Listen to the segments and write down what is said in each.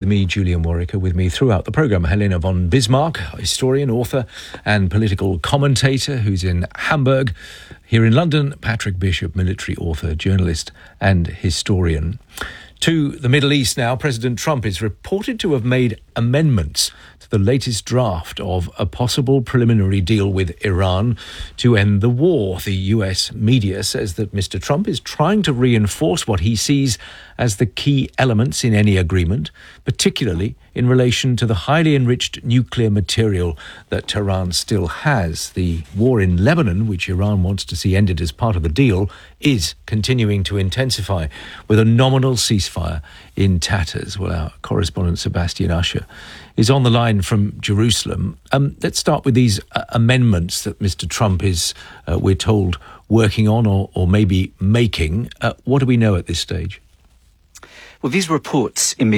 me, Julian Warwick, with me throughout the programme, Helena von Bismarck, historian, author and political commentator who's in Hamburg. Here in London, Patrick Bishop, military author, journalist and historian. To the Middle East now, President Trump is reported to have made amendments to the latest draft of a possible preliminary deal with Iran to end the war. The US media says that Mr. Trump is trying to reinforce what he sees as the key elements in any agreement, particularly in relation to the highly enriched nuclear material that Tehran still has. The war in Lebanon, which Iran wants to see ended as part of the deal, is continuing to intensify with a nominal ceasefire in tatters. Well, our correspondent Sebastian Usher is on the line from Jerusalem. Let's start with these amendments that Mr. Trump is, we're told, working on or maybe making. What do we know at this stage? Well, these reports in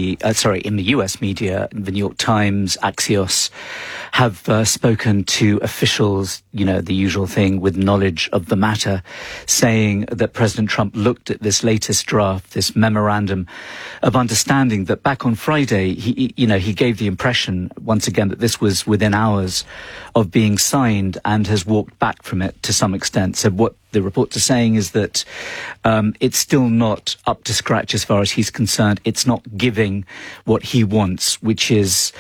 the US media, the New York Times, Axios, have spoken to officials, the usual thing, with knowledge of the matter, saying that President Trump looked at this latest draft, this memorandum of understanding, that back on Friday, he gave the impression, once again, that this was within hours of being signed, and has walked back from it to some extent. So what the reports are saying is that it's still not up to scratch as far as he's concerned. It's not giving what he wants, which is,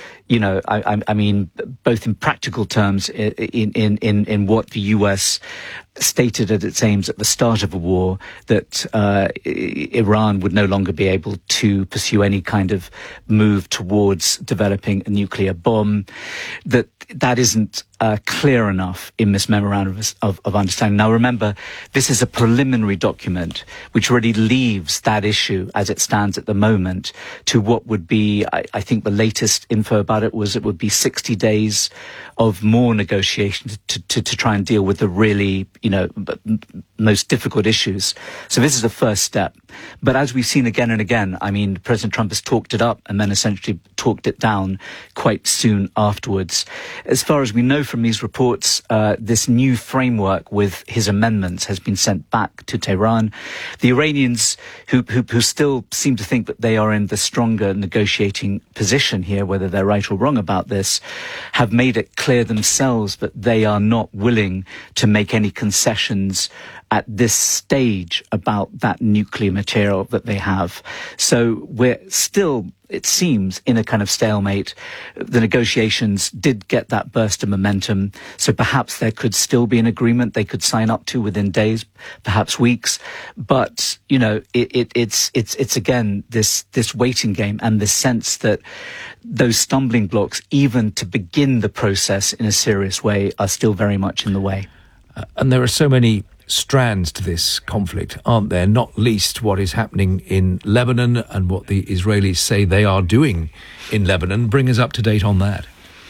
I mean, both in practical terms, in what the US stated at its aims at the start of a war, that Iran would no longer be able to pursue any kind of move towards developing a nuclear bomb, that isn't clear enough in this memorandum of understanding. Now, remember, this is a preliminary document which already leaves that issue as it stands at the moment to what would be, I think the latest info about it was it would be 60 days of more negotiations to try and deal with the really, most difficult issues. So this is the first step. But as we've seen again and again, I mean, President Trump has talked it up and then essentially talked it down quite soon afterwards. As far as we know from these reports, this new framework with his amendments has been sent back to Tehran. The Iranians, who still seem to think that they are in the stronger negotiating position here, whether they're right or wrong about this, have made it clear themselves that they are not willing to make any concessions at this stage about that nuclear material that they have. So we're still, it seems, in a kind of stalemate. The negotiations did get that burst of momentum, so perhaps there could still be an agreement they could sign up to within days, perhaps weeks. But, it's again this waiting game, and this sense that those stumbling blocks, even to begin the process in a serious way, are still very much in the way. And there are so many strands to this conflict, aren't there? Not least what is happening in Lebanon and what the Israelis say they are doing in Lebanon. Bring us up to date on that.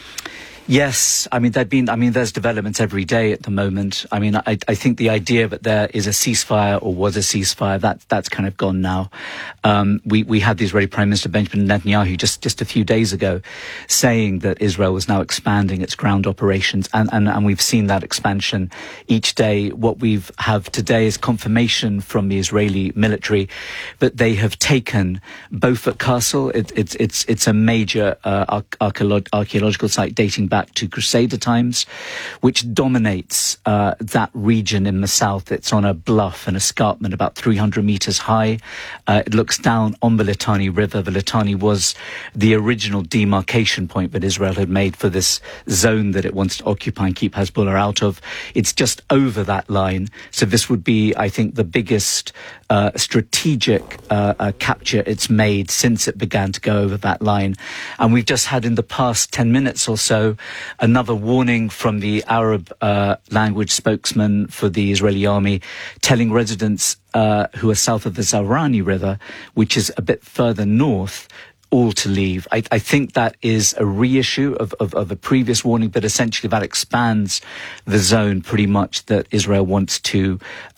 Yes, there's developments every day at the moment. I think the idea that there is a ceasefire or was a ceasefire, that's kind of gone now. We had the Israeli Prime Minister Benjamin Netanyahu just a few days ago saying that Israel was now expanding its ground operations, and we've seen that expansion each day. What we have today is confirmation from the Israeli military that they have taken Beaufort Castle. It's a major archaeological site dating back to Crusader times, which dominates that region in the south. It's on a bluff, an escarpment about 300 meters high. It looks down on the Litani River. The Litani was the original demarcation point that Israel had made for this zone that it wants to occupy and keep Hezbollah out of. It's just over that line. So this would be, I think, the biggest strategic capture it's made since it began to go over that line. And we've just had in the past 10 minutes or so another warning from the Arab language spokesman for the Israeli army, telling residents who are south of the Zaorani River, which is a bit further north, all to leave. I think that is a reissue of a previous warning, but essentially that expands the zone pretty much that Israel wants to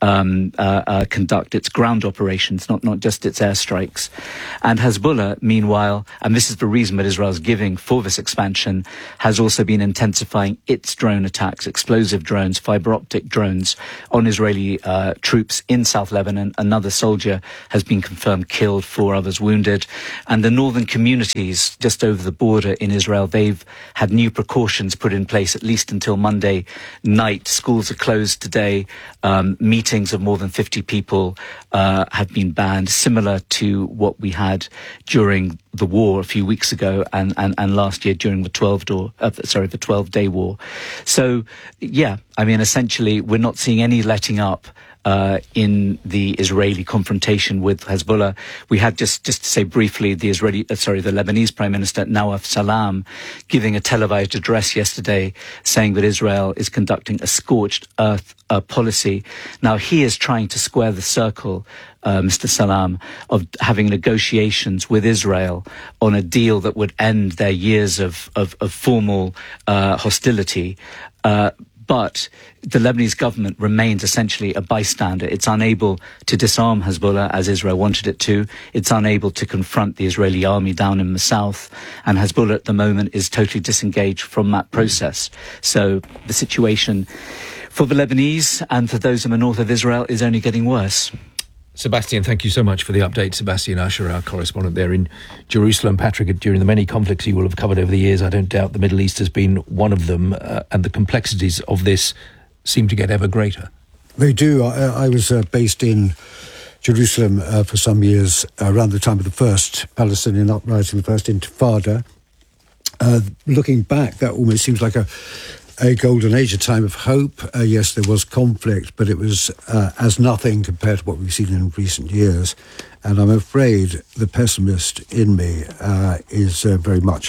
conduct its ground operations, not just its airstrikes. And Hezbollah, meanwhile, and this is the reason that Israel is giving for this expansion, has also been intensifying its drone attacks, explosive drones, fiber optic drones on Israeli troops in South Lebanon. Another soldier has been confirmed killed, 4 others wounded. And the northern even communities just over the border in Israel, they've had new precautions put in place, at least until Monday night. Schools are closed today. Meetings of more than 50 people have been banned, similar to what we had during the war a few weeks ago and last year during the 12-day war. So, yeah, I mean, essentially, we're not seeing any letting up in the Israeli confrontation with Hezbollah. We had, just to say briefly, the Lebanese Prime Minister Nawaf Salam giving a televised address yesterday saying that Israel is conducting a scorched earth policy. Now, he is trying to square the circle, Mr. Salam, of having negotiations with Israel on a deal that would end their years of formal hostility. But the Lebanese government remains essentially a bystander. It's unable to disarm Hezbollah as Israel wanted it to. It's unable to confront the Israeli army down in the south. And Hezbollah at the moment is totally disengaged from that process. So the situation for the Lebanese and for those in the north of Israel is only getting worse. Sebastian, thank you so much for the update. Sebastian Usher, our correspondent there in Jerusalem. Patrick, during the many conflicts you will have covered over the years, I don't doubt the Middle East has been one of them, and the complexities of this seem to get ever greater. They do. I was based in Jerusalem for some years around the time of the first Palestinian uprising, the first Intifada. Looking back, that almost seems like a golden age, a time of hope. Yes, there was conflict, but it was as nothing compared to what we've seen in recent years. And I'm afraid the pessimist in me is very much,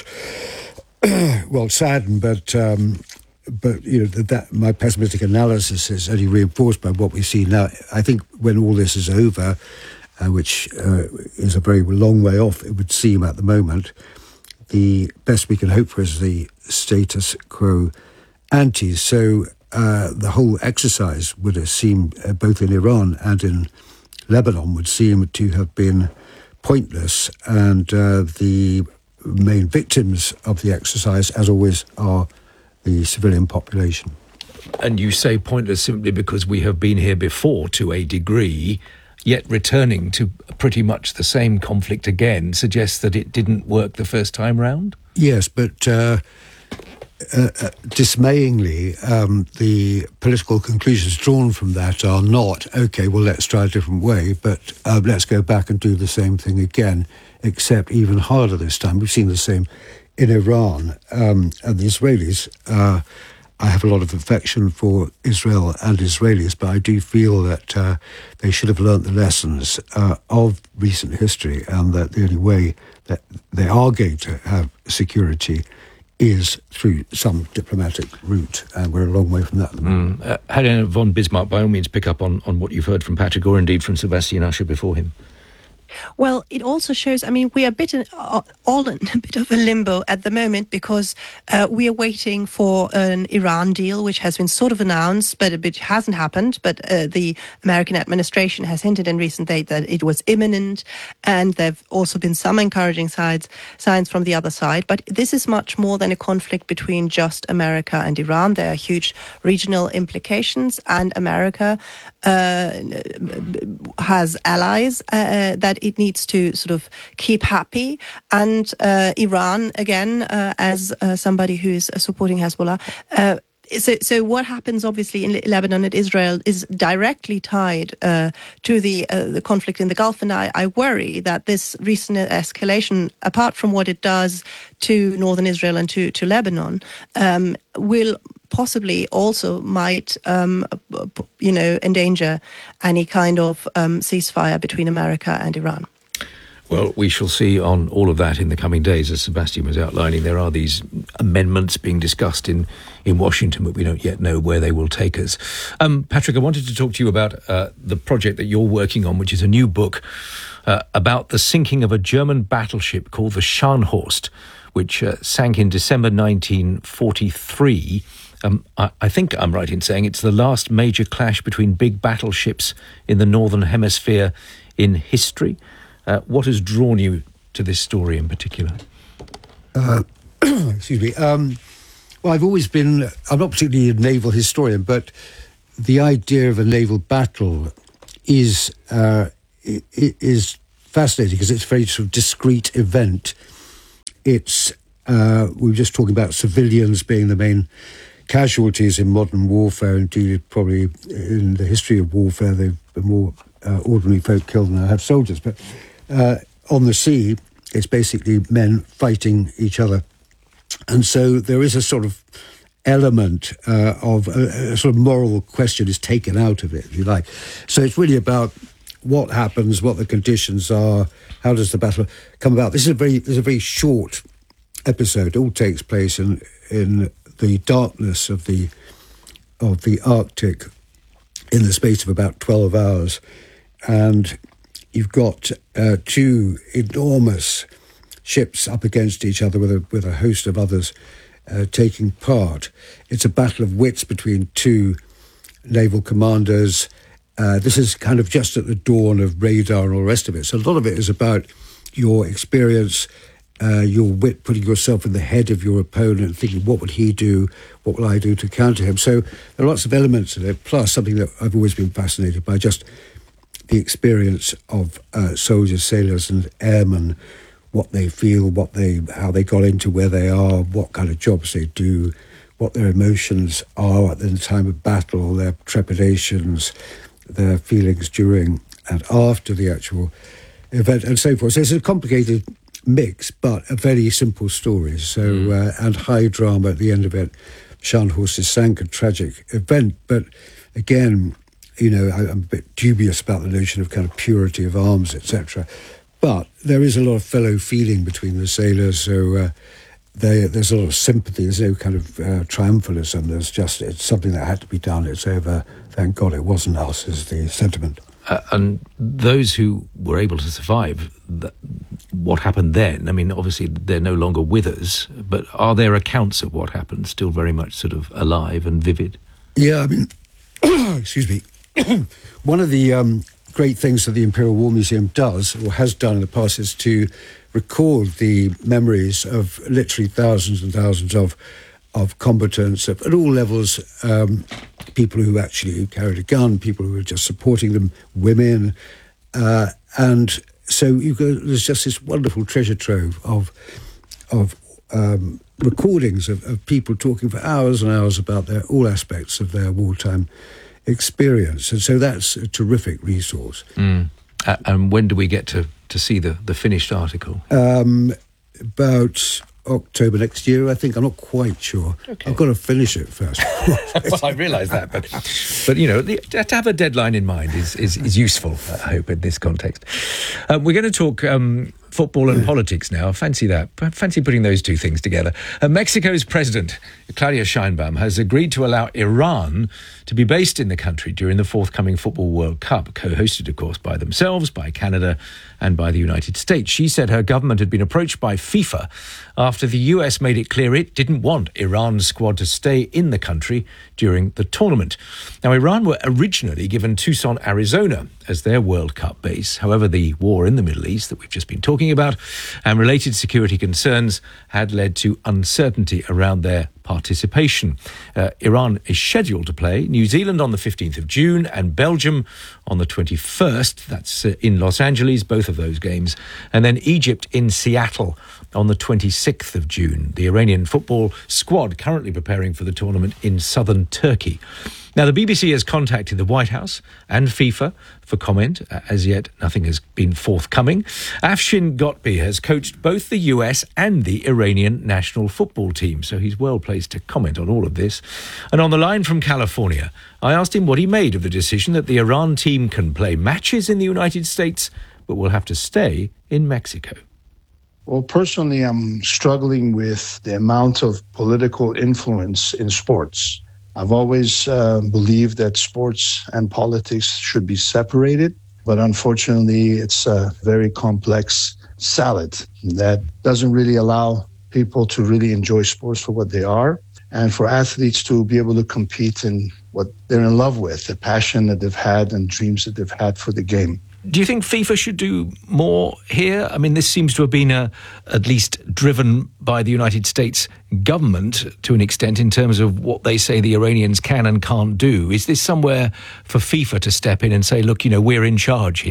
saddened, but you know that my pessimistic analysis is only reinforced by what we see now. I think when all this is over, which is a very long way off, it would seem at the moment, the best we can hope for is the status quo ante. So the whole exercise would have seemed, both in Iran and in Lebanon, would seem to have been pointless. And the main victims of the exercise, as always, are the civilian population. And you say pointless simply because we have been here before to a degree, yet returning to pretty much the same conflict again suggests that it didn't work the first time round? Yes, but dismayingly, the political conclusions drawn from that are not, OK, well, let's try a different way, but let's go back and do the same thing again, except even harder this time. We've seen the same in Iran. And the Israelis, I have a lot of affection for Israel and Israelis, but I do feel that they should have learnt the lessons of recent history, and that the only way that they are going to have security is through some diplomatic route, and we're a long way from that at the moment. Helena von Bismarck, by all means, pick up on what you've heard from Patrick, or indeed from Sebastian Usher before him. Well, it also shows, I mean, we are all in a bit of a limbo at the moment, because we are waiting for an Iran deal, which has been sort of announced, but it hasn't happened. But the American administration has hinted in recent days that it was imminent, and there have also been some encouraging signs from the other side. But this is much more than a conflict between just America and Iran. There are huge regional implications, and America has allies that it needs to sort of keep happy. And Iran, again, as somebody who is supporting Hezbollah, so what happens, obviously, in Lebanon and Israel is directly tied to the conflict in the Gulf. And I worry that this recent escalation, apart from what it does to northern Israel and to Lebanon, will possibly also might, endanger any kind of ceasefire between America and Iran. Well, we shall see on all of that in the coming days. As Sebastian was outlining, there are these amendments being discussed in Washington, but we don't yet know where they will take us. Patrick, I wanted to talk to you about the project that you're working on, which is a new book about the sinking of a German battleship called the Scharnhorst, which sank in December 1943. I think I'm right in saying it's the last major clash between big battleships in the Northern Hemisphere in history. What has drawn you to this story in particular? Excuse me. Well, I've always been, I'm not particularly a naval historian, but the idea of a naval battle is fascinating because it's a very sort of discrete event. It's we were just talking about civilians being the main casualties in modern warfare. Indeed, probably in the history of warfare, they've been more ordinary folk killed than there have soldiers. But on the sea, it's basically men fighting each other. And so there is a sort of element of a sort of moral question is taken out of it, if you like. So it's really about what happens, what the conditions are, how does the battle come about. This is a very short episode. It all takes place in the darkness of the Arctic in the space of about 12 hours. And you've got two enormous ships up against each other with a host of others taking part. It's a battle of wits between two naval commanders. This is kind of just at the dawn of radar and all the rest of it. So a lot of it is about your experience, your wit, putting yourself in the head of your opponent, thinking, what would he do? What will I do to counter him? So there are lots of elements in it, plus something that I've always been fascinated by, just the experience of soldiers, sailors and airmen, what they feel, how they got into where they are, what kind of jobs they do, what their emotions are at the time of battle, their trepidations, their feelings during and after the actual event, and so forth. So it's a complicated mix, but a very simple story. So and high drama at the end of it. Scharnhorst sank, a tragic event, but again, you know, I'm a bit dubious about the notion of kind of purity of arms, etc. But there is a lot of fellow feeling between the sailors, so there's a lot of sympathy. There's no kind of triumphalism. It's something that had to be done. It's over. Thank God it wasn't us, is the sentiment. And those who were able to survive, what happened then? I mean, obviously they're no longer with us, but are there accounts of what happened still very much sort of alive and vivid? Yeah, I mean, excuse me. One of the great things that the Imperial War Museum does, or has done in the past, is to record the memories of literally thousands and thousands of combatants at all levels, people who actually carried a gun, people who were just supporting them, women, and so there's just this wonderful treasure trove of recordings of people talking for hours and hours about all aspects of their wartime experience, and so that's a terrific resource. And when do we get to see the finished article? About October next year, I think. I'm not quite sure. Okay. I've got to finish it first. Well, I realise that, but you know, to have a deadline in mind is useful, I hope, in this context. We're going to talk football and politics now. Fancy that. Fancy putting those two things together. Mexico's president, Claudia Sheinbaum, has agreed to allow Iran to be based in the country during the forthcoming Football World Cup, co-hosted, of course, by themselves, by Canada and by the United States. She said her government had been approached by FIFA after the US made it clear it didn't want Iran's squad to stay in the country during the tournament. Now, Iran were originally given Tucson, Arizona as their World Cup base. However, the war in the Middle East that we've just been talking about and related security concerns had led to uncertainty around their participation. Iran is scheduled to play New Zealand on the 15th of June and Belgium on the 21st. That's in Los Angeles, both of those games. And then Egypt in Seattle on the 26th of June. The Iranian football squad currently preparing for the tournament in southern Turkey. Now, the BBC has contacted the White House and FIFA for comment. As yet, nothing has been forthcoming. Afshin Ghotbi has coached both the US and the Iranian national football team, so he's well placed to comment on all of this. And on the line from California, I asked him what he made of the decision that the Iran team can play matches in the United States, but will have to stay in Mexico. Well, personally, I'm struggling with the amount of political influence in sports. I've always believed that sports and politics should be separated, but unfortunately, it's a very complex salad that doesn't really allow people to really enjoy sports for what they are, and for athletes to be able to compete in what they're in love with, the passion that they've had and dreams that they've had for the game. Do you think FIFA should do more here? I mean, this seems to have been at least driven by the United States government to an extent in terms of what they say the Iranians can and can't do. Is this somewhere for FIFA to step in and say, look, you know, we're in charge here?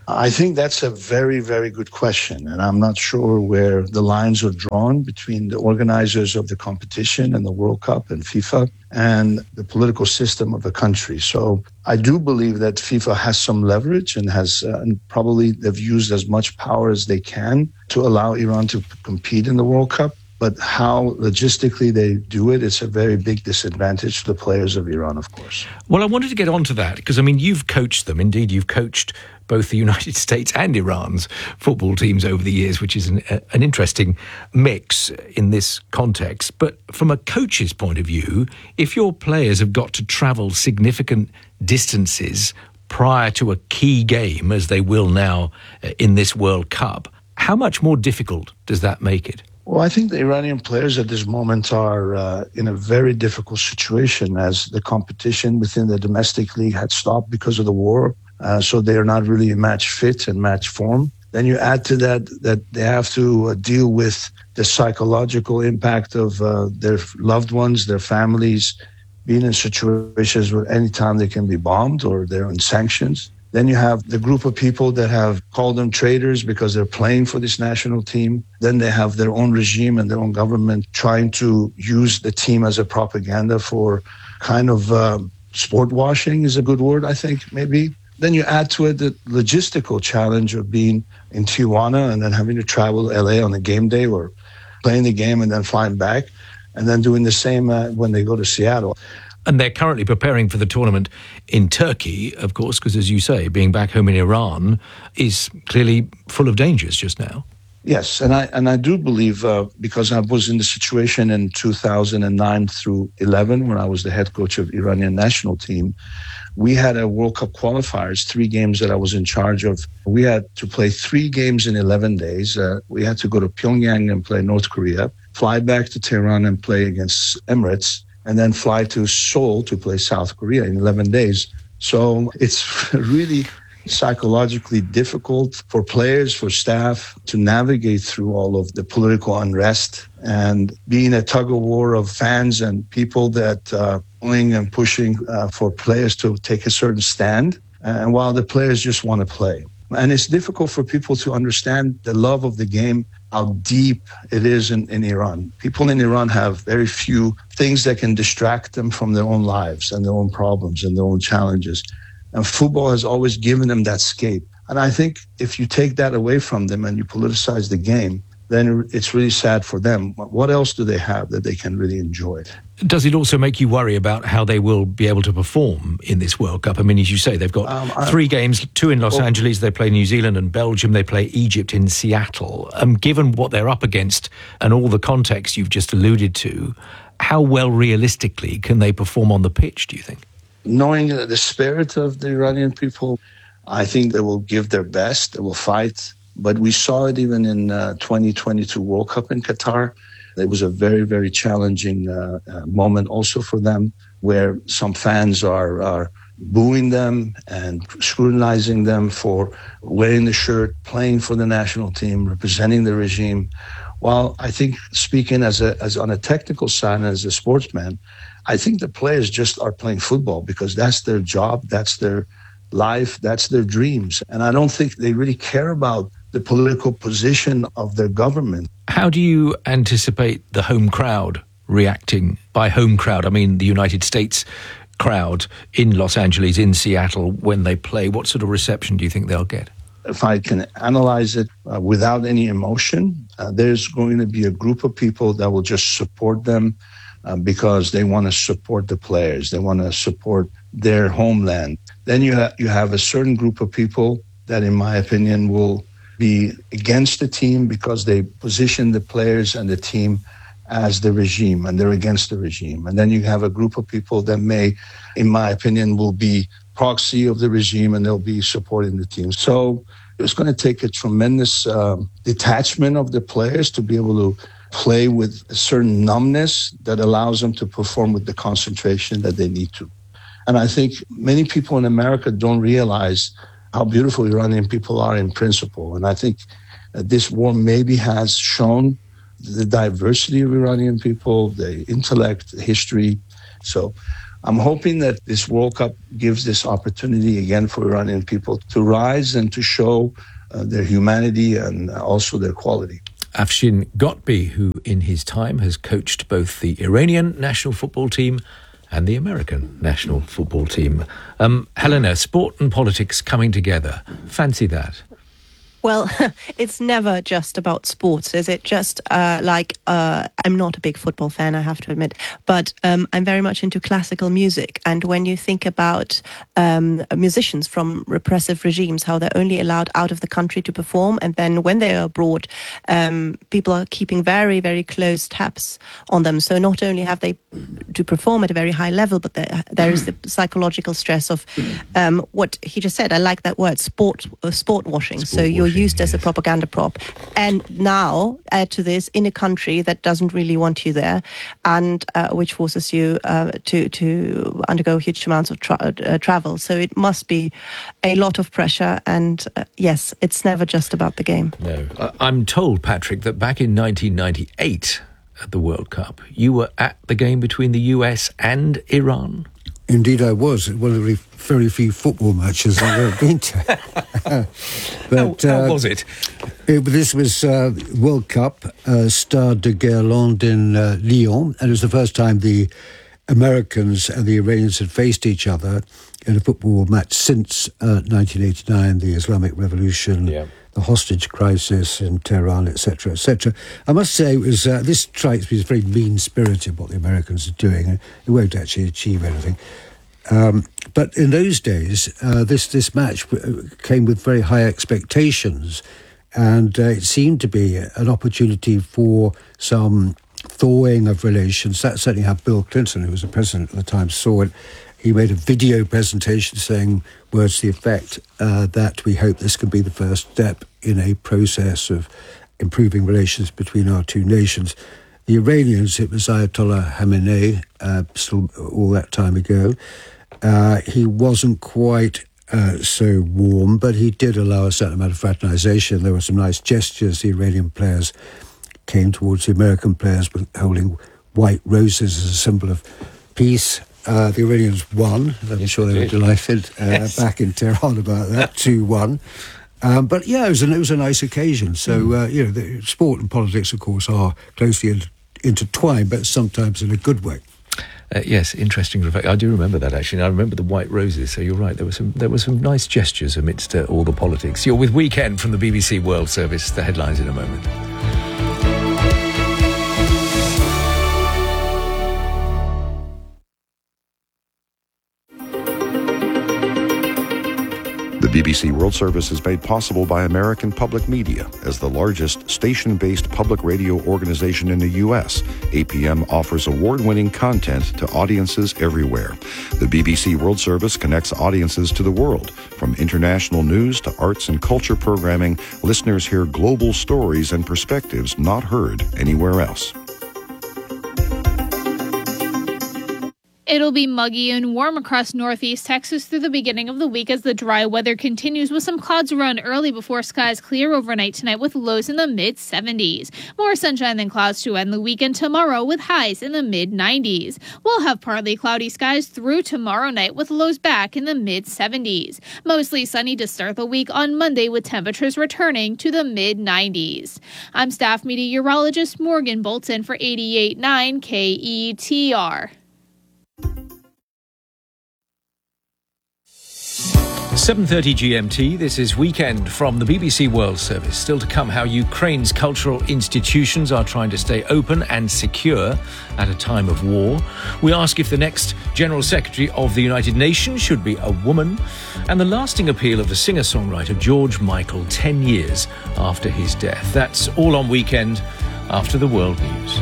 I think that's a very, very good question. And I'm not sure where the lines are drawn between the organizers of the competition and the World Cup and FIFA and the political system of the country. So I do believe that FIFA has some leverage and and probably they've used as much power as they can to allow Iran to compete in the World Cup. But how logistically they do it, it's a very big disadvantage to the players of Iran, of course. Well, I wanted to get onto that because, I mean, you've coached them. Indeed, you've coached both the United States and Iran's football teams over the years, which is an interesting mix in this context. But from a coach's point of view, if your players have got to travel significant distances prior to a key game, as they will now in this World Cup, how much more difficult does that make it? Well, I think the Iranian players at this moment are in a very difficult situation as the competition within the domestic league had stopped because of the war. So they are not really match fit and match form. Then you add to that they have to deal with the psychological impact of their loved ones, their families, being in situations where anytime they can be bombed or they're on sanctions. Then you have the group of people that have called them traitors because they're playing for this national team. Then they have their own regime and their own government trying to use the team as a propaganda for kind of sport washing is a good word, I think, maybe. Then you add to it the logistical challenge of being in Tijuana and then having to travel to LA on a game day or playing the game and then flying back and then doing the same when they go to Seattle. And they're currently preparing for the tournament in Turkey, of course, because, as you say, being back home in Iran is clearly full of dangers just now. Yes, and I do believe, because I was in the situation in 2009 through 11, when I was the head coach of Iranian national team, we had a World Cup qualifiers, 3 games that I was in charge of. We had to play 3 games in 11 days. We had to go to Pyongyang and play North Korea, fly back to Tehran and play against Emirates, and then fly to Seoul to play South Korea in 11 days. So it's really psychologically difficult for players, for staff to navigate through all of the political unrest and being a tug of war of fans and people that pulling and pushing for players to take a certain stand, and while the players just want to play. And it's difficult for people to understand the love of the game, how deep it is in Iran. People in Iran have very few things that can distract them from their own lives and their own problems and their own challenges. And football has always given them that escape. And I think if you take that away from them and you politicize the game, then it's really sad for them. What else do they have that they can really enjoy? Does it also make you worry about how they will be able to perform in this World Cup? I mean, as you say, they've got 3 games, 2 in Los Angeles, they play New Zealand and Belgium, they play Egypt in Seattle. Given what they're up against and all the context you've just alluded to, how well realistically can they perform on the pitch, do you think? Knowing the spirit of the Iranian people, I think they will give their best, they will fight. But we saw it even in 2022 World Cup in Qatar. It was a very, very challenging moment also for them, where some fans are booing them and scrutinizing them for wearing the shirt, playing for the national team, representing the regime. While I think, speaking as on a technical side and as a sportsman, I think the players just are playing football because that's their job, that's their life, that's their dreams. And I don't think they really care about the political position of their government. How do you anticipate the home crowd reacting? By home crowd, I mean the United States crowd in Los Angeles, in Seattle, when they play. What sort of reception do you think they'll get? If I can analyze it without any emotion, there's going to be a group of people that will just support them because they want to support the players. They want to support their homeland. Then you have a certain group of people that, in my opinion, will be against the team because they position the players and the team as the regime, and they're against the regime. And then you have a group of people that may, in my opinion, will be proxy of the regime and they'll be supporting the team. So it's going to take a tremendous detachment of the players to be able to play with a certain numbness that allows them to perform with the concentration that they need to. And I think many people in America don't realize how beautiful Iranian people are in principle. And I think this war maybe has shown the diversity of Iranian people, the intellect, the history. So I'm hoping that this World Cup gives this opportunity again for Iranian people to rise and to show their humanity and also their quality. Afshin Ghotbi, who in his time has coached both the Iranian national football team and the American national football team. Helena, sport and politics coming together. Fancy that. Well, it's never just about sports, is it? Just I'm not a big football fan, I have to admit, but I'm very much into classical music. And when you think about musicians from repressive regimes, how they're only allowed out of the country to perform, and then when they are abroad, people are keeping very, very close tabs on them. So not only have they to perform at a very high level, but there is the psychological stress of what he just said. I like that word, sport washing. So you're used as a propaganda prop, and now add to this in a country that doesn't really want you there, and which forces you to undergo huge amounts of travel. So it must be a lot of pressure, and yes, it's never just about the game. No, I'm told, Patrick, that back in 1998 at the World Cup, you were at the game between the US and Iran. Indeed, I was. One of the very few football matches I've ever been to. But, how was it? This was World Cup, Stade de Guerlain in Lyon, and it was the first time the Americans and the Iranians had faced each other in a football match since 1989, the Islamic Revolution, the hostage crisis in Tehran, etc., etc. I must say, it was this strikes me as very mean-spirited, what the Americans are doing. It won't actually achieve anything. But in those days, this match came with very high expectations, and it seemed to be an opportunity for some thawing of relations. That's certainly how Bill Clinton, who was the president at the time, saw it. He made a video presentation saying words to the effect that we hope this can be the first step in a process of improving relations between our two nations. The Iranians, it was Ayatollah Khamenei, still all that time ago. He wasn't quite so warm, but he did allow a certain amount of fraternisation. There were some nice gestures. The Iranian players came towards the American players holding white roses as a symbol of peace. The Iranians won. I'm sure they were delighted back in Tehran about that, 2-1. But yeah, it was a nice occasion. So, the sport and politics, of course, are closely intertwined, but sometimes in a good way. Yes, interesting. I do remember that, actually. I remember the white roses, so you're right. There were some nice gestures amidst all the politics. You're with Weekend from the BBC World Service. The headlines in a moment. The BBC World Service is made possible by American Public Media. As the largest station-based public radio organization in the U.S., APM offers award-winning content to audiences everywhere. The BBC World Service connects audiences to the world. From international news to arts and culture programming, listeners hear global stories and perspectives not heard anywhere else. It'll be muggy and warm across northeast Texas through the beginning of the week as the dry weather continues, with some clouds around early before skies clear overnight tonight with lows in the mid-70s. More sunshine than clouds to end the weekend tomorrow with highs in the mid-90s. We'll have partly cloudy skies through tomorrow night with lows back in the mid-70s. Mostly sunny to start the week on Monday with temperatures returning to the mid-90s. I'm staff meteorologist Morgan Bolton for 88.9 KETR. 7:30 GMT, this is Weekend from the BBC World Service. Still to come, how Ukraine's cultural institutions are trying to stay open and secure at a time of war. We ask if the next General Secretary of the United Nations should be a woman. And the lasting appeal of the singer-songwriter George Michael 10 years after his death. That's all on Weekend after the World News.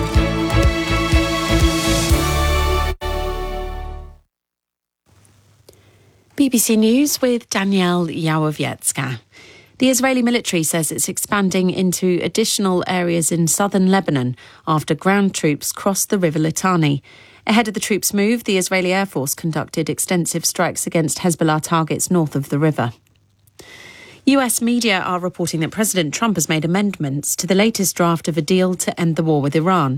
BBC News with Danielle Yawowiecka. The Israeli military says it's expanding into additional areas in southern Lebanon after ground troops crossed the River Litani. Ahead of the troops' move, the Israeli Air Force conducted extensive strikes against Hezbollah targets north of the river. US media are reporting that President Trump has made amendments to the latest draft of a deal to end the war with Iran.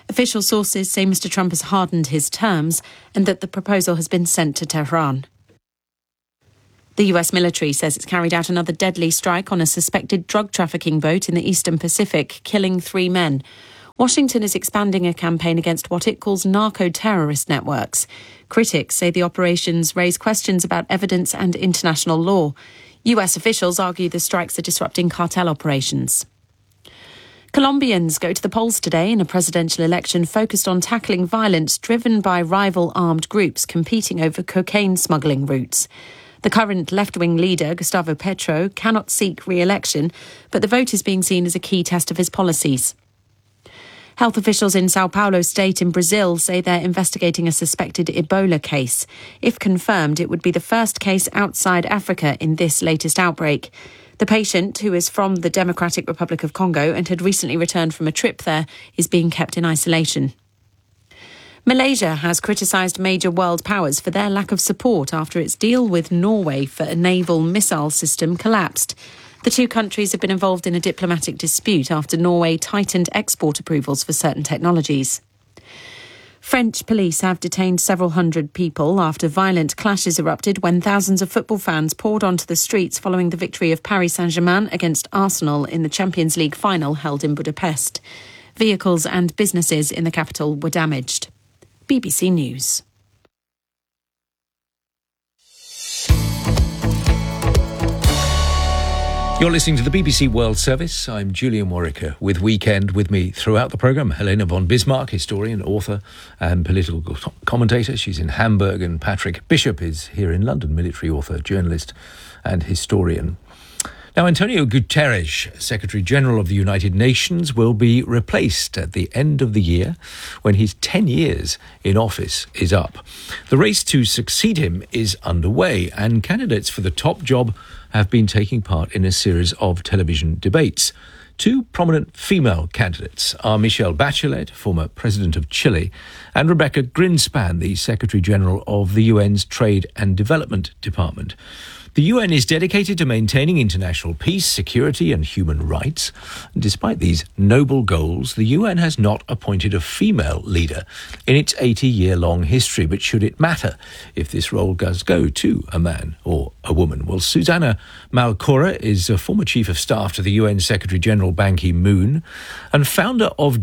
Official sources say Mr. Trump has hardened his terms and that the proposal has been sent to Tehran. The US military says it's carried out another deadly strike on a suspected drug trafficking boat in the Eastern Pacific, killing 3 men. Washington is expanding a campaign against what it calls narco-terrorist networks. Critics say the operations raise questions about evidence and international law. US officials argue the strikes are disrupting cartel operations. Colombians go to the polls today in a presidential election focused on tackling violence driven by rival armed groups competing over cocaine smuggling routes. The current left-wing leader, Gustavo Petro, cannot seek re-election, but the vote is being seen as a key test of his policies. Health officials in Sao Paulo state in Brazil say they're investigating a suspected Ebola case. If confirmed, it would be the first case outside Africa in this latest outbreak. The patient, who is from the Democratic Republic of Congo and had recently returned from a trip there, is being kept in isolation. Malaysia has criticised major world powers for their lack of support after its deal with Norway for a naval missile system collapsed. The two countries have been involved in a diplomatic dispute after Norway tightened export approvals for certain technologies. French police have detained several hundred people after violent clashes erupted when thousands of football fans poured onto the streets following the victory of Paris Saint-Germain against Arsenal in the Champions League final held in Budapest. Vehicles and businesses in the capital were damaged. BBC News. You're listening to the BBC World Service. I'm Julian Warwicker with Weekend. With me throughout the programme, Helena von Bismarck, historian, author and political commentator. She's in Hamburg, and Patrick Bishop is here in London, military author, journalist and historian. Now, Antonio Guterres, Secretary-General of the United Nations, will be replaced at the end of the year when his 10 years in office is up. The race to succeed him is underway, and candidates for the top job have been taking part in a series of television debates. Two prominent female candidates are Michelle Bachelet, former President of Chile, and Rebecca Greenspan, the Secretary-General of the UN's Trade and Development Department. The UN is dedicated to maintaining international peace, security and human rights. Despite these noble goals, the UN has not appointed a female leader in its 80-year-long history. But should it matter if this role does go to a man or a woman? Well, Susanna Malcorra is a former Chief of Staff to the UN Secretary-General Ban Ki-moon and founder of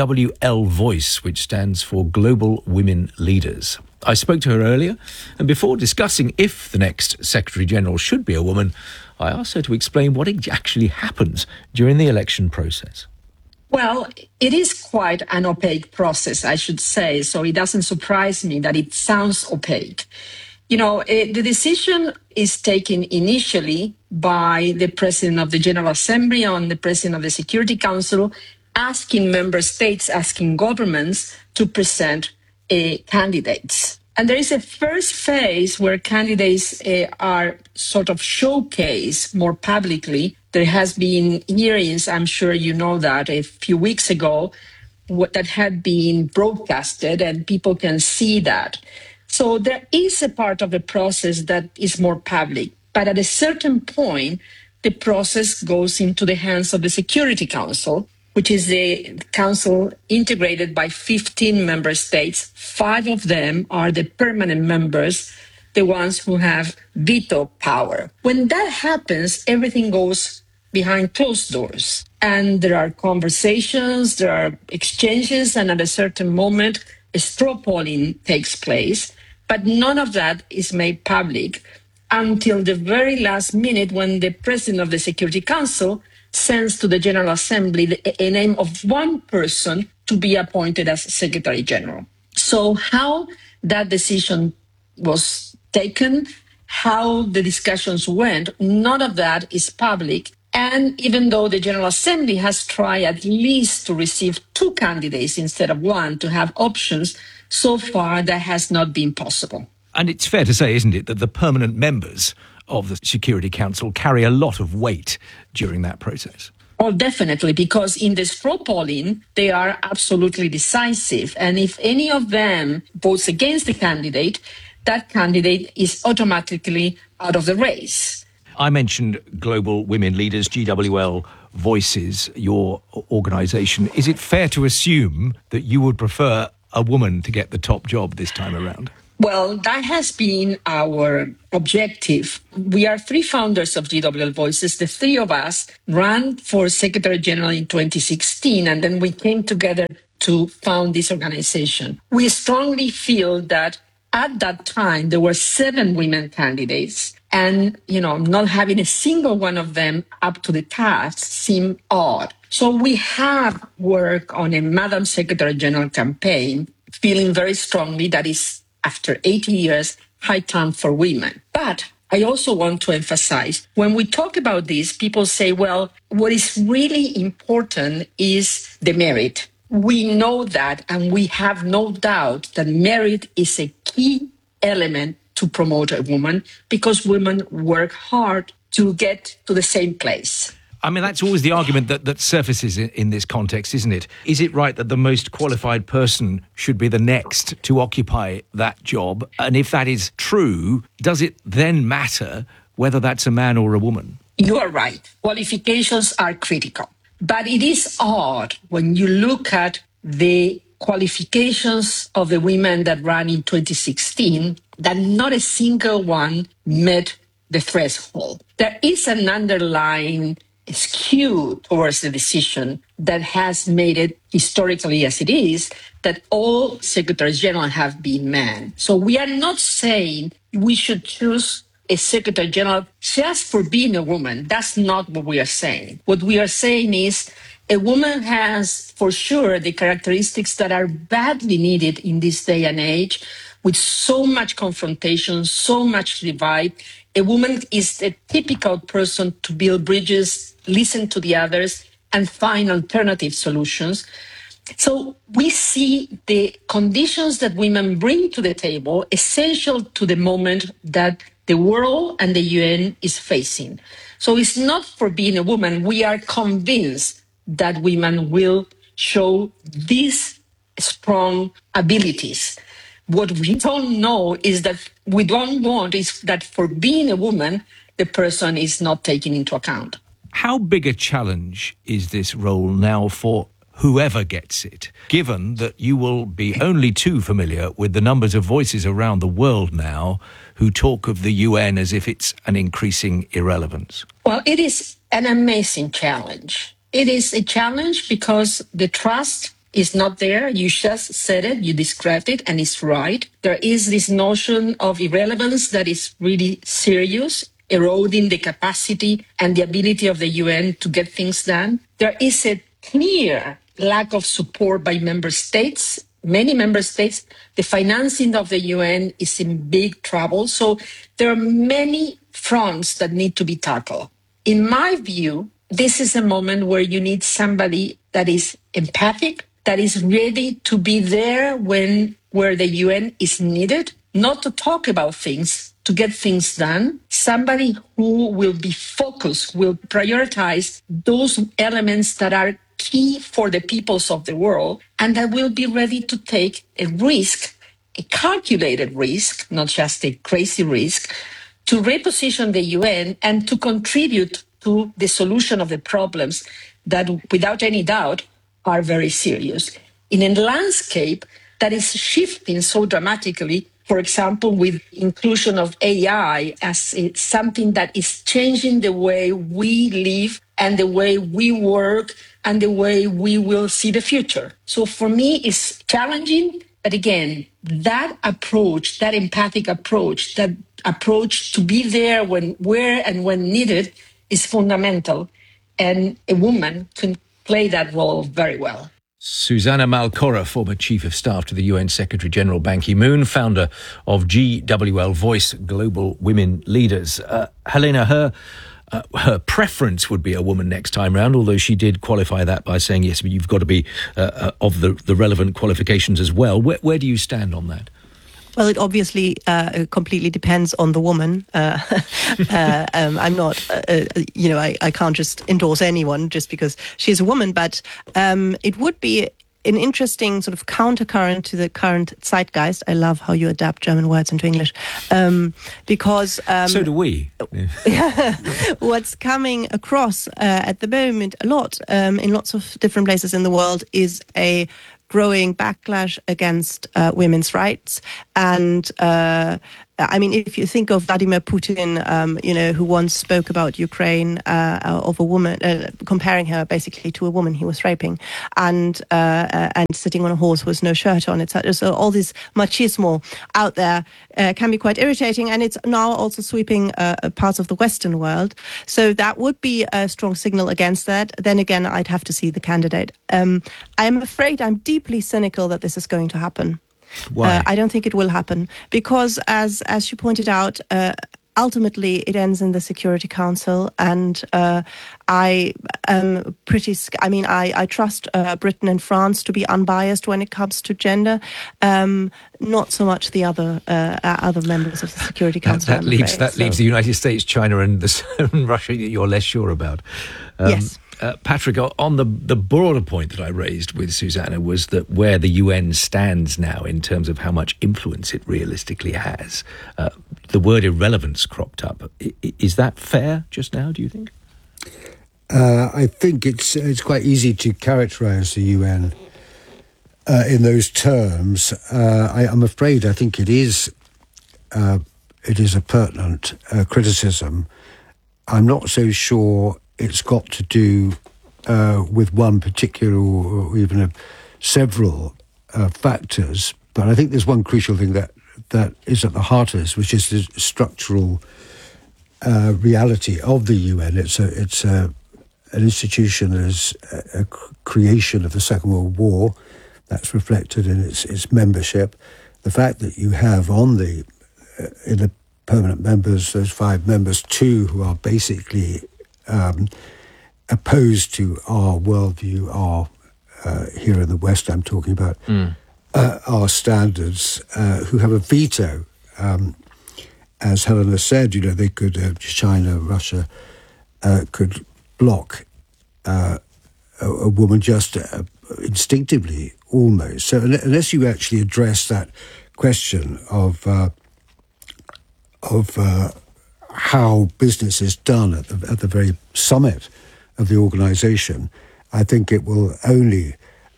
GWL Voice, which stands for Global Women Leaders. I spoke to her earlier, and before discussing if the next Secretary-General should be a woman, I asked her to explain what actually happens during the election process. Well, it is quite an opaque process, I should say, so it doesn't surprise me that it sounds opaque. You know, the decision is taken initially by the President of the General Assembly and the President of the Security Council, asking member states, asking governments to present candidates. And there is a first phase where candidates are sort of showcased more publicly. There has been hearings, I'm sure you know that, a few weeks ago that had been broadcasted and people can see that. So there is a part of the process that is more public. But at a certain point, the process goes into the hands of the Security Council, which is the council integrated by 15 member states. 5 of them are the permanent members, the ones who have veto power. When that happens, everything goes behind closed doors. And there are conversations, there are exchanges, and at a certain moment, a straw polling takes place. But none of that is made public until the very last minute when the president of the Security Council sends to the General Assembly a name of one person to be appointed as Secretary General. So how that decision was taken, how the discussions went, none of that is public. And even though the General Assembly has tried at least to receive 2 candidates instead of 1 to have options, so far that has not been possible. And it's fair to say, isn't it, that the permanent members of the Security Council carry a lot of weight during that process? Oh, definitely, because in the straw polling, they are absolutely decisive. And if any of them votes against the candidate, that candidate is automatically out of the race. I mentioned Global Women Leaders, GWL Voices, your organisation, is it fair to assume that you would prefer a woman to get the top job this time around? Well, that has been our objective. We are 3 founders of GWL Voices. The 3 of us ran for Secretary General in 2016, and then we came together to found this organization. We strongly feel that at that time, there were 7 women candidates, and, not having a single one of them up to the task seemed odd. So we have worked on a Madam Secretary General campaign, feeling very strongly that is, after 80 years, high time for women. But I also want to emphasize, when we talk about this, people say, well, what is really important is the merit. We know that, and we have no doubt that merit is a key element to promote a woman, because women work hard to get to the same place. I mean, that's always the argument that surfaces in this context, isn't it? Is it right that the most qualified person should be the next to occupy that job? And if that is true, does it then matter whether that's a man or a woman? You are right. Qualifications are critical. But it is odd when you look at the qualifications of the women that ran in 2016, that not a single one met the threshold. There is an underlying skew towards the decision that has made it historically as it is, that all secretaries general have been men. So we are not saying we should choose a secretary general just for being a woman. That's not what we are saying. What we are saying is a woman has, for sure, the characteristics that are badly needed in this day and age, with so much confrontation, so much divide. A woman is the typical person to build bridges, listen to the others, and find alternative solutions. So we see the conditions that women bring to the table essential to the moment that the world and the UN is facing. So it's not for being a woman. We are convinced that women will show these strong abilities. What we don't know is that we don't want is that for being a woman, the person is not taken into account. How big a challenge is this role now for whoever gets it, given that you will be only too familiar with the numbers of voices around the world now who talk of the UN as if it's an increasing irrelevance? Well, it is an amazing challenge. It is a challenge because the trust is not there. You just said it, you described it, and it's right. There is this notion of irrelevance that is really serious, eroding the capacity and the ability of the UN to get things done. There is a clear lack of support by member states. Many member states, the financing of the UN is in big trouble. So there are many fronts that need to be tackled. In my view, this is a moment where you need somebody that is empathic, that is ready to be there where the UN is needed, not to talk about things, to get things done. Somebody who will be focused, will prioritize those elements that are key for the peoples of the world, and that will be ready to take a risk, a calculated risk, not just a crazy risk, to reposition the UN and to contribute to the solution of the problems that, without any doubt, are very serious. In a landscape that is shifting so dramatically, for example, with inclusion of AI as something that is changing the way we live and the way we work and the way we will see the future. So for me, it's challenging. But again, that approach, that empathic approach, that approach to be there where and when needed is fundamental. And a woman can play that role very well. Susana Malcorra, former Chief of Staff to the UN Secretary-General Ban Ki-moon, founder of GWL Voice, Global Women Leaders. Helena, her preference would be a woman next time round, although she did qualify that by saying, yes, but you've got to be of the relevant qualifications as well. Where do you stand on that? Well, it obviously completely depends on the woman. I'm not, I can't just endorse anyone just because she's a woman, but it would be an interesting sort of countercurrent to the current zeitgeist. I love how you adapt German words into English, because so do we. What's coming across at the moment a lot in lots of different places in the world is a growing backlash against women's rights. And I mean, if you think of Vladimir Putin, who once spoke about Ukraine of a woman, comparing her basically to a woman he was raping, and sitting on a horse with no shirt on, etc. So all this machismo out there can be quite irritating, and it's now also sweeping parts of the Western world. So that would be a strong signal against that. Then again, I'd have to see the candidate. I'm afraid I'm deeply cynical that this is going to happen. Why? I don't think it will happen because, as you pointed out, ultimately it ends in the Security Council, and I am pretty. I trust Britain and France to be unbiased when it comes to gender. Not so much the other members of the Security Council. That leaves the United States, China, and Russia that you're less sure about. Yes. Patrick, on the broader point that I raised with Susanna was that where the UN stands now in terms of how much influence it realistically has, the word irrelevance cropped up. Is that fair just now, do you think? I think it's quite easy to characterise the UN in those terms. I'm afraid I think it is a pertinent criticism. I'm not so sure it's got to do with one particular or even several factors. But I think there's one crucial thing that is at the heart of this, which is the structural reality of the UN. It's an institution that is a creation of the Second World War. That's reflected in its membership. The fact that you have in the permanent members, those 5 members, 2 who are basically opposed to our worldview, our here in the West I'm talking about, our standards, who have a veto. As Helena said, they could, China, Russia, could block a woman just instinctively, almost. So unless you actually address that question of how business is done at the very summit of the organisation, I think it will only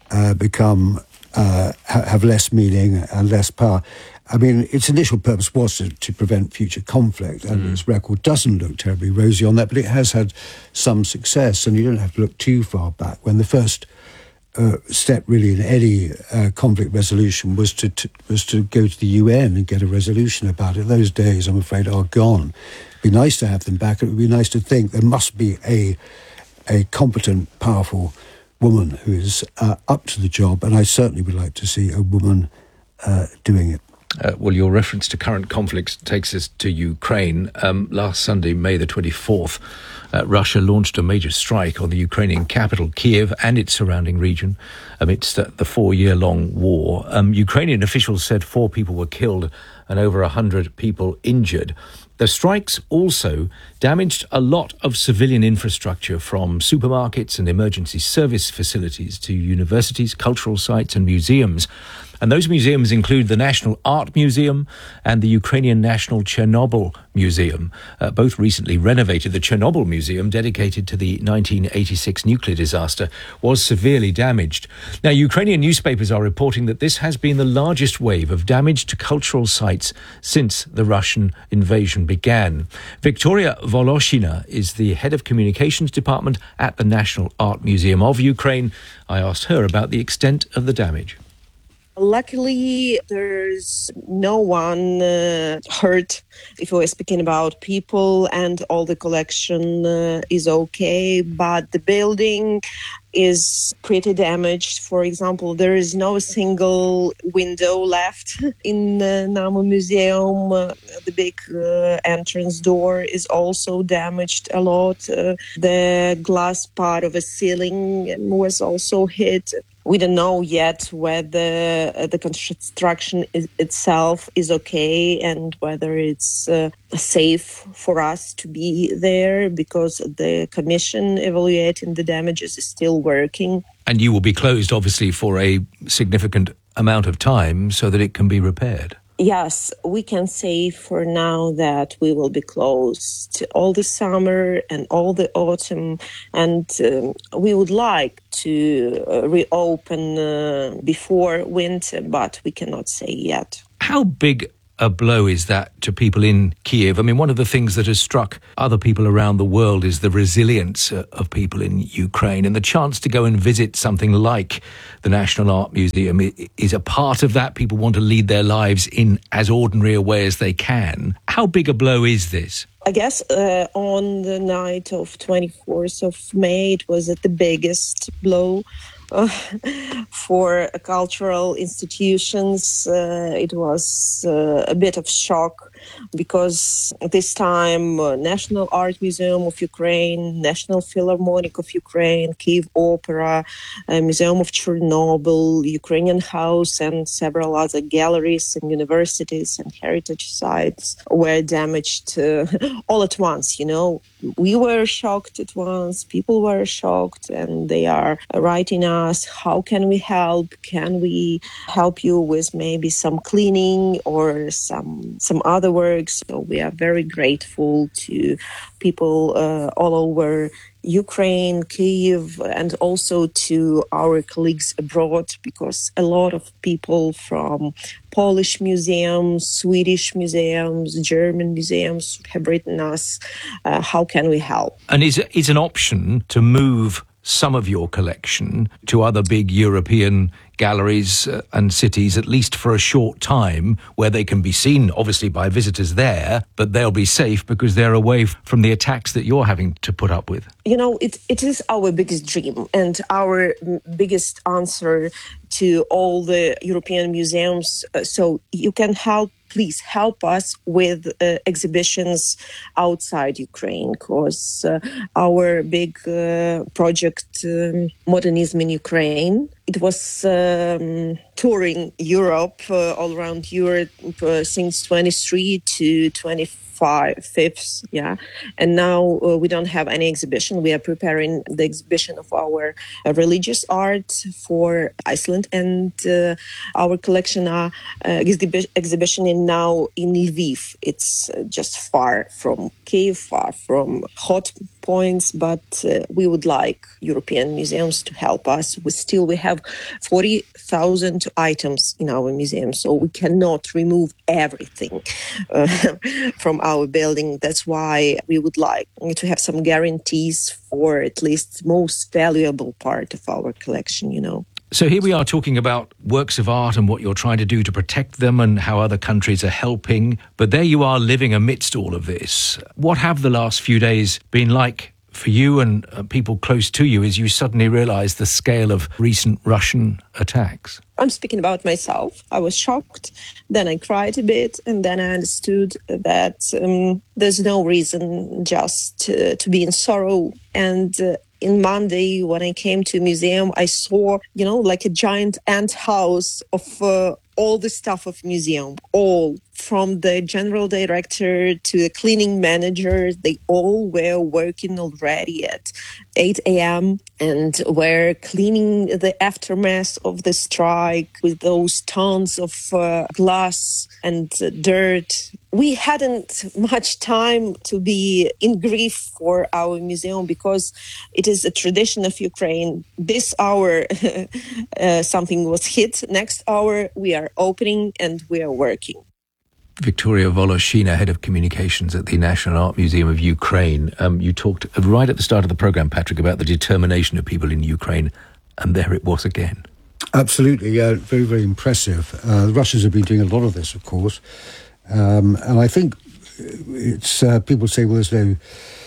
have less meaning and less power. I mean, its initial purpose was to prevent future conflict, and its record doesn't look terribly rosy on that, but it has had some success, and you don't have to look too far back. When the first step really in any conflict resolution was to go to the UN and get a resolution about it. Those days, I'm afraid, are gone. It'd be nice to have them back. It would be nice to think there must be a competent, powerful woman who is up to the job, and I certainly would like to see a woman doing it. Well, your reference to current conflicts takes us to Ukraine. Last Sunday, May the 24th, Russia launched a major strike on the Ukrainian capital, Kiev, and its surrounding region amidst the 4-year-long war. Ukrainian officials said 4 people were killed and over 100 people injured. The strikes also damaged a lot of civilian infrastructure, from supermarkets and emergency service facilities to universities, cultural sites and museums. And those museums include the National Art Museum and the Ukrainian National Chernobyl Museum. Both recently renovated. The Chernobyl Museum, dedicated to the 1986 nuclear disaster, was severely damaged. Now, Ukrainian newspapers are reporting that this has been the largest wave of damage to cultural sites since the Russian invasion began. Victoria Voloshina is the head of communications department at the National Art Museum of Ukraine. I asked her about the extent of the damage. Luckily, there's no one hurt. If we're speaking about people, and all the collection is okay, but the building is pretty damaged. For example, there is no single window left in the NAMU Museum. The big entrance door is also damaged a lot. The glass part of a ceiling was also hit. We don't know yet whether the construction itself is okay and whether it's safe for us to be there, because the commission evaluating the damages is still working. And you will be closed, obviously, for a significant amount of time so that it can be repaired. Yes, we can say for now that we will be closed all the summer and all the autumn, and we would like to reopen before winter, but we cannot say yet. How big a blow is that to people in Kiev? I mean, one of the things that has struck other people around the world is the resilience of people in Ukraine, and the chance to go and visit something like the National Art Museum is a part of that. People want to lead their lives in as ordinary a way as they can. How big a blow is this? I guess on the night of 24th of May, it was the biggest blow for cultural institutions. It was a bit of shock, because this time National Art Museum of Ukraine, National Philharmonic of Ukraine, Kyiv Opera, Museum of Chernobyl, Ukrainian House, and several other galleries and universities and heritage sites were damaged all at once. We were shocked at once, people were shocked, and they are writing us, how can we help? Can we help you with maybe some cleaning or some other work? So we are very grateful to people all over Ukraine, Kyiv, and also to our colleagues abroad, because a lot of people from Polish museums, Swedish museums, German museums have written us, how can we help? And is an option to move some of your collection to other big European galleries and cities, at least for a short time, where they can be seen, obviously, by visitors there, but they'll be safe because they're away from the attacks that you're having to put up with? It is our biggest dream and our biggest answer to all the European museums. So you can please help us with exhibitions outside Ukraine, because our big project, Modernism in Ukraine, it was touring Europe, all around Europe, since 23 to 25th, and now we don't have any exhibition. We are preparing the exhibition of our religious art for Iceland, and our collection exhibition now in Lviv. It's just far from Kyiv, far from hot points, but we would like European museums to help us. We have 40,000 items in our museum, so we cannot remove everything from our building. That's why we would like to have some guarantees for at least most valuable part of our collection, So here we are talking about works of art and what you're trying to do to protect them and how other countries are helping. But there you are living amidst all of this. What have the last few days been like for you and people close to you as you suddenly realise the scale of recent Russian attacks? I'm speaking about myself. I was shocked. Then I cried a bit, and then I understood that there's no reason just to be in sorrow. And in Monday, when I came to a museum, I saw, like a giant ant house of all the staff of museum, all from the general director to the cleaning manager. They all were working already at 8 a.m. and were cleaning the aftermath of the strike with those tons of glass and dirt. We hadn't much time to be in grief for our museum, because it is a tradition of Ukraine. This hour, something was hit. Next hour, we are opening and we are working. Victoria Voloshina, Head of Communications at the National Art Museum of Ukraine. You talked right at the start of the programme, Patrick, about the determination of people in Ukraine, and there it was again. Absolutely, yeah, very, very impressive. The Russians have been doing a lot of this, of course. And I think it's people say, well, there's no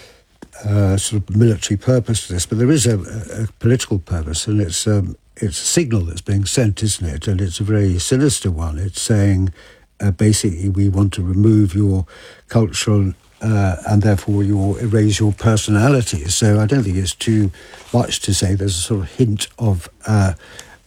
sort of military purpose to this, but there is a political purpose, and it's a signal that's being sent, isn't it? And it's a very sinister one. It's saying, basically, we want to remove your cultural and therefore erase your personality. So I don't think it's too much to say there's a sort of hint of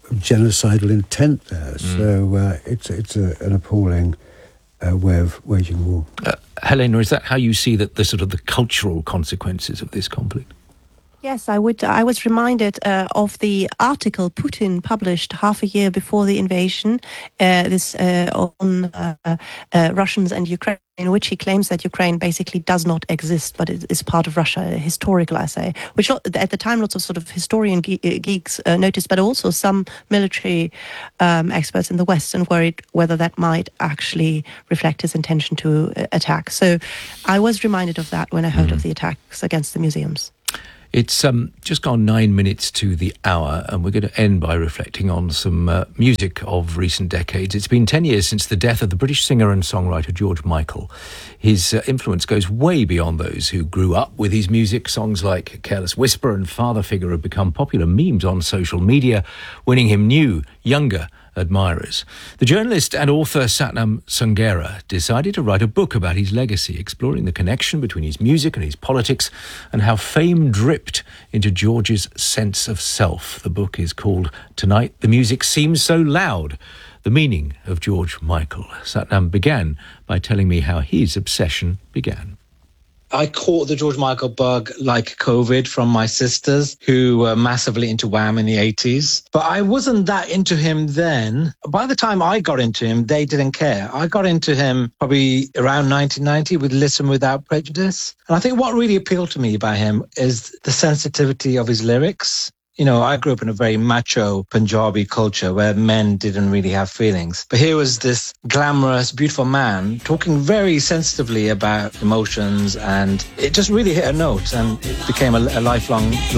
genocidal intent there. So it's an appalling way of waging war. Helena, is that how you see that the sort of the cultural consequences of this conflict? Yes, I would. I was reminded of the article Putin published half a year before the invasion, on Russians and Ukraine, in which he claims that Ukraine basically does not exist, but it is part of Russia, a historical essay, which at the time lots of sort of historian geeks noticed, but also some military experts in the West, and worried whether that might actually reflect his intention to attack. So I was reminded of that when I heard of the attacks against the museums. It's just gone 9 minutes to the hour, and we're going to end by reflecting on some music of recent decades. It's been 10 years since the death of the British singer and songwriter George Michael. His influence goes way beyond those who grew up with his music. Songs like Careless Whisper and Father Figure have become popular memes on social media, winning him new, younger admirers. The journalist and author Satnam Sungera decided to write a book about his legacy, exploring the connection between his music and his politics and how fame dripped into George's sense of self. The book is called Tonight the Music Seems So Loud, the meaning of George Michael. Satnam began by telling me how his obsession began. I caught the George Michael bug like COVID from my sisters, who were massively into Wham in the 80s. But I wasn't that into him then. By the time I got into him, they didn't care. I got into him probably around 1990 with Listen Without Prejudice. And I think what really appealed to me by him is the sensitivity of his lyrics. You know, I grew up in a very macho Punjabi culture where men didn't really have feelings. But here was this glamorous, beautiful man talking very sensitively about emotions, and it just really hit a note, and it became a lifelong love.